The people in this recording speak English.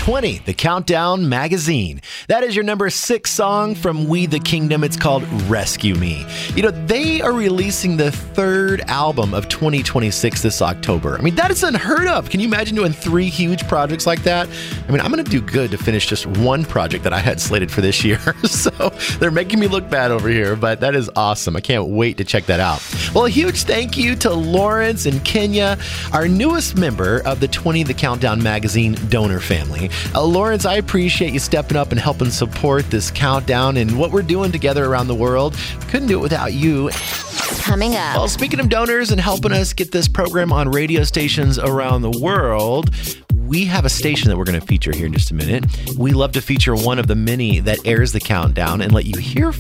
20, The Countdown Magazine. That is your number 6 song from We the Kingdom. It's called Rescue Me. You know, they are releasing the 3rd album of 2026 this October. I mean, that is unheard of. Can you imagine doing 3 huge projects like that? I mean, I'm going to do good to finish just one project that I had slated for this year. So they're making me look bad over here, but that is awesome. I can't wait to check that out. Well, a huge thank you to Lawrence and Kenya, our newest member of the 20 The Countdown Magazine donor family. Lawrence, I appreciate you stepping up and helping support this countdown and what we're doing together around the world. Couldn't do it without you. Coming up. Well, speaking of donors and helping us get this program on radio stations around the world, we have a station that we're going to feature here in just a minute. We love to feature one of the many that airs the countdown and let you hear